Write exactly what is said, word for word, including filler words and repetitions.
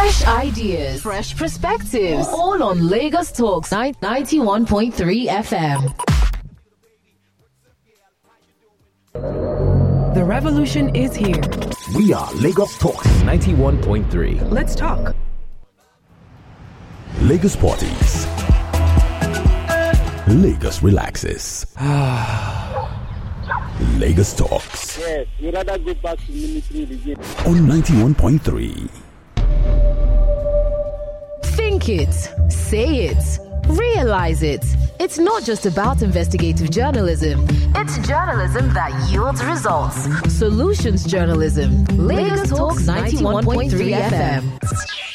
Fresh ideas, fresh perspectives, all on Lagos Talks ninety-one point three F M. The revolution is here. We are Lagos Talks ninety-one point three. Let's talk. Lagos parties. Lagos relaxes. Lagos Talks. Yes, you rather go back to military again. On ninety-one point three. Think it, say it, realize it. It's not just about investigative journalism. It's journalism that yields results. Solutions journalism. Lagos Talks ninety-one point three F M.